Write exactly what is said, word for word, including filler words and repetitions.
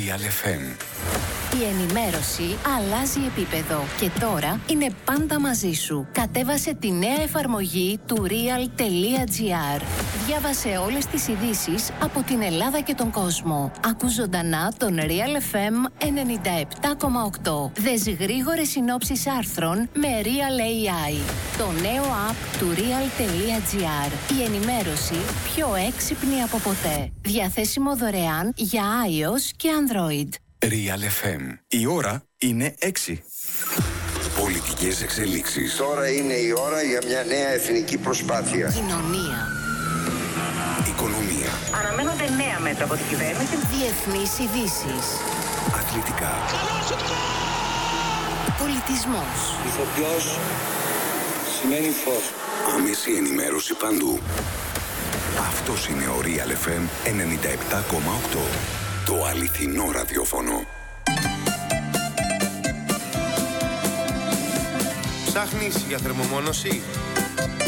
Real εφ εμ. Η ενημέρωση αλλάζει επίπεδο και τώρα είναι πάντα μαζί σου. Κατέβασε τη νέα εφαρμογή του real.gr. Διάβασε όλες τις ειδήσεις από την Ελλάδα και τον κόσμο. Ακού ζωντανά τον Real εφ εμ ενενήντα επτά κόμμα οκτώ. Δες γρήγορες συνόψεις άρθρων με Real έι άι. Το νέο app του real.gr. Η ενημέρωση πιο έξυπνη από ποτέ. Διαθέσιμο δωρεάν για iOS και Android. Real εφ εμ. Η ώρα είναι έξι. Πολιτικές εξελίξεις. Τώρα είναι η ώρα για μια νέα εθνική προσπάθεια. Κοινωνία. Οικονομία. Αναμένονται νέα μέτρα από την κυβέρνηση. Διεθνείς ειδήσεις. Αθλητικά. Πολιτισμός. Ηθοποιός σημαίνει φως. Άμεση ενημέρωση παντού. Αυτός είναι ο Real εφ εμ ενενήντα επτά κόμμα οκτώ. Το αληθινό ραδιόφωνο. Ψάχνεις για θερμομόνωση?